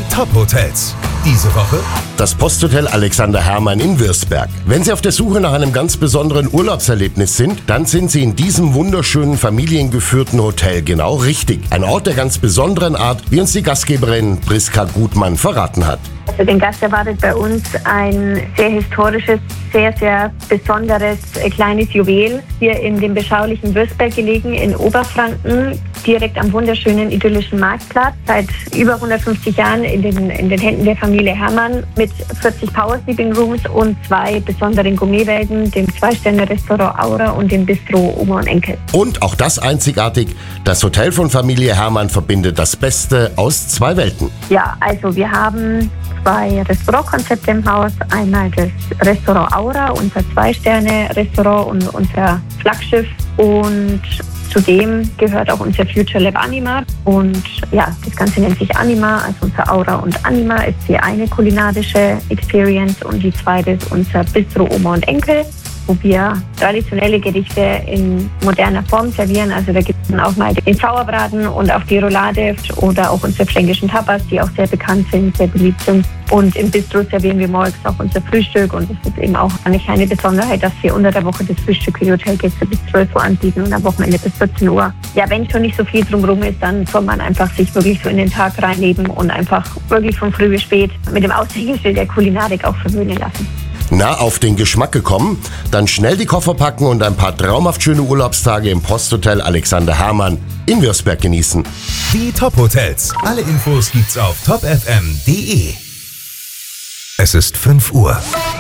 Top-Hotels. Diese Woche das Posthotel Alexander Herrmann in Würzberg. Wenn Sie auf der Suche nach einem ganz besonderen Urlaubserlebnis sind, dann sind Sie in diesem wunderschönen familiengeführten Hotel genau richtig. Ein Ort der ganz besonderen Art, wie uns die Gastgeberin Priska Gutmann verraten hat. Also den Gast erwartet bei uns ein sehr historisches, sehr, sehr besonderes kleines Juwel. Hier in dem beschaulichen Würzberg gelegen, in Oberfranken, direkt am wunderschönen idyllischen Marktplatz. Seit über 150 Jahren in den Händen der Familie Herrmann mit 40 Power Sleeping Rooms und 2 besonderen Gourmetwelten, dem 2-Sterne-Restaurant Aura und dem Bistro Oma und Enkel. Und auch das einzigartig, das Hotel von Familie Herrmann verbindet das Beste aus 2 Welten. Ja, also wir haben 2 Restaurantkonzepte im Haus. Einmal das Restaurant Aura, unser 2-Sterne-Restaurant und unser Flaggschiff. Und zudem gehört auch unser Future Lab Anima. Und ja, das Ganze nennt sich Anima. Also unser Aura und Anima ist die eine kulinarische Experience und die zweite ist unser Bistro Oma und Enkel, wo wir traditionelle Gerichte in moderner Form servieren. Also da gibt es dann auch mal den Sauerbraten und auch die Roulade oder auch unsere fränkischen Tapas, die auch sehr bekannt sind, sehr beliebt sind. Und im Bistro servieren wir morgens auch unser Frühstück und es ist eben auch eine kleine Besonderheit, dass wir unter der Woche das Frühstück für die Hotelgäste bis 12 Uhr anbieten und am Wochenende bis 14 Uhr. Ja, wenn schon nicht so viel drumherum ist, dann soll man einfach sich wirklich so in den Tag reinleben und einfach wirklich von früh bis spät mit dem Aushängeschild der Kulinarik auch verwöhnen lassen. Na, auf den Geschmack gekommen? Dann schnell die Koffer packen und ein paar traumhaft schöne Urlaubstage im Posthotel Alexander Herrmann in Würzberg genießen. die Top-Hotels. Alle Infos gibt's auf topfm.de. Es ist 5 Uhr.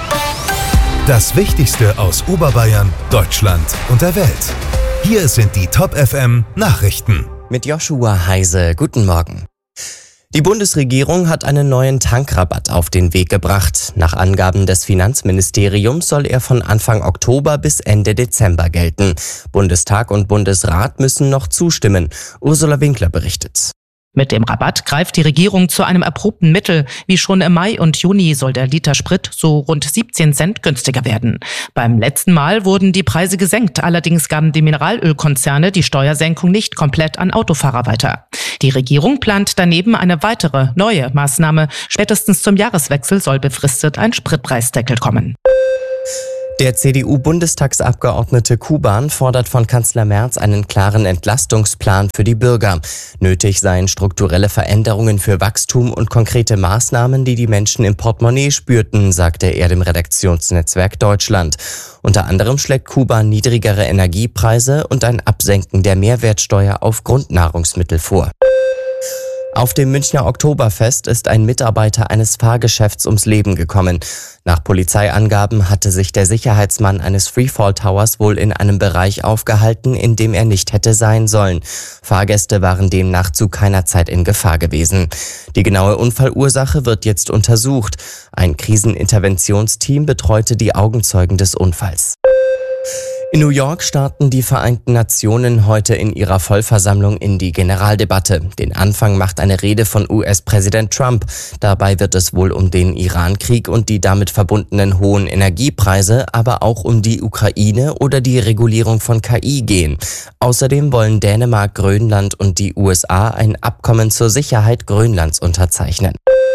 Das Wichtigste aus Oberbayern, Deutschland und der Welt. Hier sind die Top-FM Nachrichten. Mit Joshua Heise, guten Morgen. Die Bundesregierung hat einen neuen Tankrabatt auf den Weg gebracht. Nach Angaben des Finanzministeriums soll er von Anfang Oktober bis Ende Dezember gelten. Bundestag und Bundesrat müssen noch zustimmen. Ursula Winkler berichtet. Mit dem Rabatt greift die Regierung zu einem erprobten Mittel. Wie schon im Mai und Juni soll der Liter Sprit so rund 17 Cent günstiger werden. Beim letzten Mal wurden die Preise gesenkt. Allerdings gaben die Mineralölkonzerne die Steuersenkung nicht komplett an Autofahrer weiter. Die Regierung plant daneben eine weitere, neue Maßnahme. Spätestens zum Jahreswechsel soll befristet ein Spritpreisdeckel kommen. Der CDU-Bundestagsabgeordnete Kuban fordert von Kanzler Merz einen klaren Entlastungsplan für die Bürger. Nötig seien strukturelle Veränderungen für Wachstum und konkrete Maßnahmen, die die Menschen im Portemonnaie spürten, sagte er dem Redaktionsnetzwerk Deutschland. Unter anderem schlägt Kuban niedrigere Energiepreise und ein Absenken der Mehrwertsteuer auf Grundnahrungsmittel vor. Auf dem Münchner Oktoberfest ist ein Mitarbeiter eines Fahrgeschäfts ums Leben gekommen. Nach Polizeiangaben hatte sich der Sicherheitsmann eines Freefall Towers wohl in einem Bereich aufgehalten, in dem er nicht hätte sein sollen. Fahrgäste waren demnach zu keiner Zeit in Gefahr gewesen. Die genaue Unfallursache wird jetzt untersucht. Ein Kriseninterventionsteam betreute die Augenzeugen des Unfalls. In New York starten die Vereinten Nationen heute in ihrer Vollversammlung in die Generaldebatte. Den Anfang macht eine Rede von US-Präsident Trump. Dabei wird es wohl um den Iran-Krieg und die damit verbundenen hohen Energiepreise, aber auch um die Ukraine oder die Regulierung von KI gehen. Außerdem wollen Dänemark, Grönland und die USA ein Abkommen zur Sicherheit Grönlands unterzeichnen.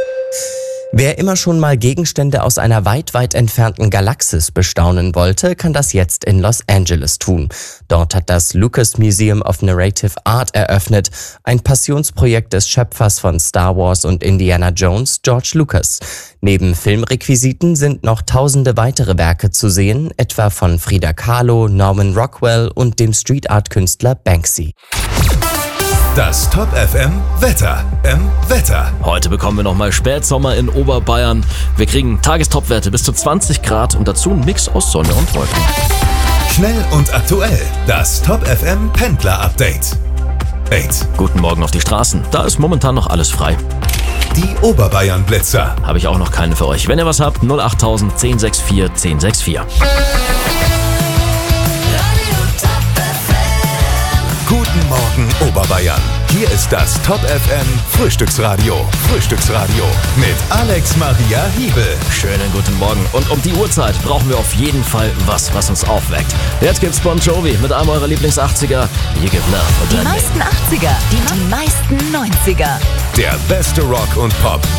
Wer immer schon mal Gegenstände aus einer weit, weit entfernten Galaxis bestaunen wollte, kann das jetzt in Los Angeles tun. Dort hat das Lucas Museum of Narrative Art eröffnet, ein Passionsprojekt des Schöpfers von Star Wars und Indiana Jones, George Lucas. Neben Filmrequisiten sind noch tausende weitere Werke zu sehen, etwa von Frida Kahlo, Norman Rockwell und dem Street-Art-Künstler Banksy. Das Top-FM Wetter Wetter. Heute bekommen wir nochmal Spätsommer in Oberbayern. Wir kriegen Tagestopwerte bis zu 20 Grad und dazu ein Mix aus Sonne und Wolken. Schnell und aktuell. Das Top-FM Pendler-Update. Guten Morgen auf die Straßen. Da ist momentan noch alles frei. Die Oberbayern-Blitzer. Habe ich auch noch keine für euch. Wenn ihr was habt, 08000 1064 1064. Guten Morgen Oberbayern. Hier ist das Top-FM Frühstücksradio. Mit Alex Maria Hiebel. Schönen guten Morgen. Und um die Uhrzeit brauchen wir auf jeden Fall was uns aufweckt. Jetzt gibt's Bon Jovi mit einem eurer Lieblings-80er. You Give Love. Die meisten 80er, die meisten 90er. Der beste Rock und Pop